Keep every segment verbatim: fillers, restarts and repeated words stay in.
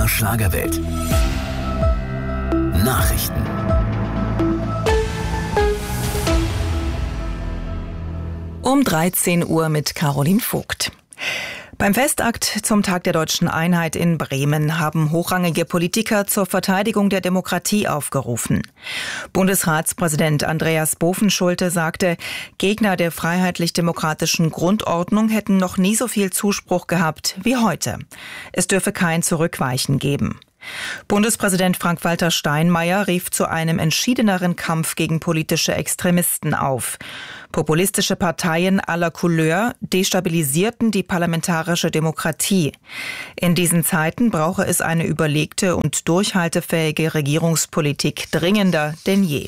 R Schlagerwelt. Nachrichten. Um dreizehn Uhr mit Caroline Vogt. Beim Festakt zum Tag der Deutschen Einheit in Bremen haben hochrangige Politiker zur Verteidigung der Demokratie aufgerufen. Bundesratspräsident Andreas Bovenschulte sagte, Gegner der freiheitlich-demokratischen Grundordnung hätten noch nie so viel Zuspruch gehabt wie heute. Es dürfe kein Zurückweichen geben. Bundespräsident Frank-Walter Steinmeier rief zu einem entschiedeneren Kampf gegen politische Extremisten auf. Populistische Parteien aller Couleur destabilisierten die parlamentarische Demokratie. In diesen Zeiten brauche es eine überlegte und durchhaltefähige Regierungspolitik dringender denn je.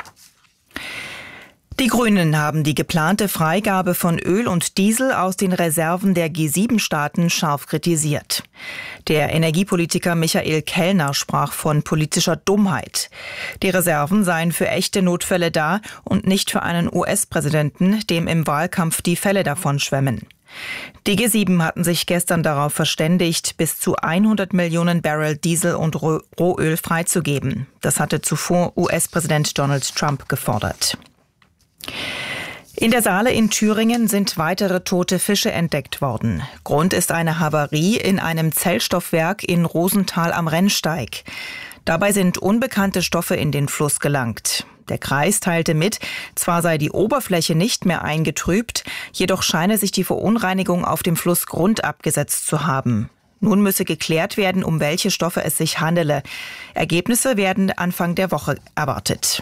Die Grünen haben die geplante Freigabe von Öl und Diesel aus den Reserven der G sieben Staaten scharf kritisiert. Der Energiepolitiker Michael Kellner sprach von politischer Dummheit. Die Reserven seien für echte Notfälle da und nicht für einen U S-Präsidenten, dem im Wahlkampf die Fälle davon schwemmen. Die G sieben hatten sich gestern darauf verständigt, bis zu hundert Millionen Barrel Diesel und Rohöl freizugeben. Das hatte zuvor U S-Präsident Donald Trump gefordert. In der Saale in Thüringen sind weitere tote Fische entdeckt worden. Grund ist eine Havarie in einem Zellstoffwerk in Rosenthal am Rennsteig. Dabei sind unbekannte Stoffe in den Fluss gelangt. Der Kreis teilte mit, zwar sei die Oberfläche nicht mehr eingetrübt, jedoch scheine sich die Verunreinigung auf dem Flussgrund abgesetzt zu haben. Nun müsse geklärt werden, um welche Stoffe es sich handele. Ergebnisse werden Anfang der Woche erwartet.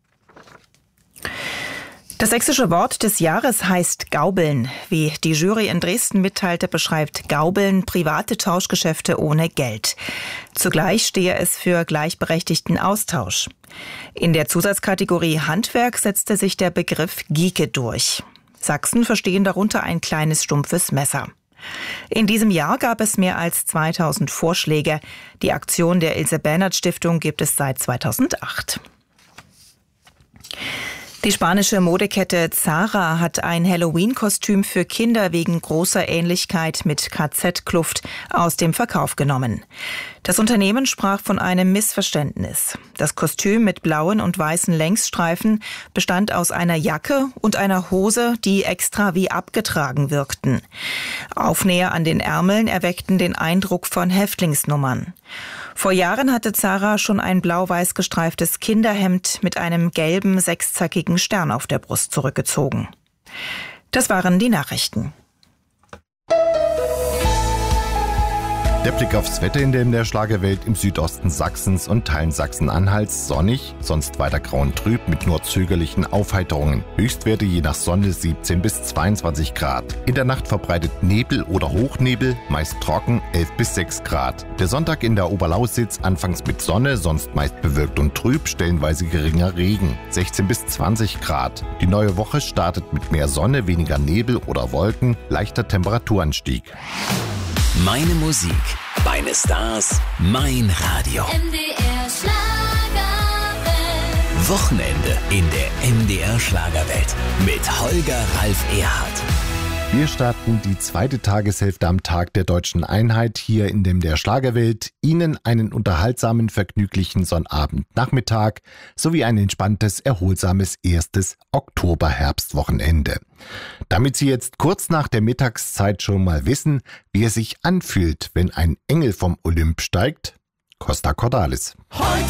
Das sächsische Wort des Jahres heißt Gaubeln. Wie die Jury in Dresden mitteilte, beschreibt Gaubeln private Tauschgeschäfte ohne Geld. Zugleich stehe es für gleichberechtigten Austausch. In der Zusatzkategorie Handwerk setzte sich der Begriff Gieke durch. Sachsen verstehen darunter ein kleines stumpfes Messer. In diesem Jahr gab es mehr als zweitausend Vorschläge. Die Aktion der Ilse-Bernhard-Stiftung gibt es seit zweitausendacht. Die spanische Modekette Zara hat ein Halloween-Kostüm für Kinder wegen großer Ähnlichkeit mit K Z-Kluft aus dem Verkauf genommen. Das Unternehmen sprach von einem Missverständnis. Das Kostüm mit blauen und weißen Längsstreifen bestand aus einer Jacke und einer Hose, die extra wie abgetragen wirkten. Aufnäher an den Ärmeln erweckten den Eindruck von Häftlingsnummern. Vor Jahren hatte Zara schon ein blau-weiß gestreiftes Kinderhemd mit einem gelben, sechszackigen Stern auf der Brust zurückgezogen. Das waren die Nachrichten. Der Blick aufs Wetter in der M D R Schlagerwelt: im Südosten Sachsens und Teilen Sachsen-Anhalts sonnig, sonst weiter grau und trüb mit nur zögerlichen Aufheiterungen. Höchstwerte je nach Sonne siebzehn bis zweiundzwanzig Grad. In der Nacht verbreitet Nebel oder Hochnebel, meist trocken, elf bis sechs Grad. Der Sonntag in der Oberlausitz anfangs mit Sonne, sonst meist bewölkt und trüb, stellenweise geringer Regen, sechzehn bis zwanzig Grad. Die neue Woche startet mit mehr Sonne, weniger Nebel oder Wolken, leichter Temperaturanstieg. Meine Musik, meine Stars, mein Radio. M D R Schlagerwelt. Wochenende in der M D R Schlagerwelt mit Holger Ralf Erhardt. Wir starten die zweite Tageshälfte am Tag der Deutschen Einheit hier in der M D R Schlagerwelt. Ihnen einen unterhaltsamen, vergnüglichen Sonnabendnachmittag sowie ein entspanntes, erholsames erstes Oktober-Herbstwochenende. Damit Sie jetzt kurz nach der Mittagszeit schon mal wissen, wie es sich anfühlt, wenn ein Engel vom Olymp steigt: Costa Cordalis.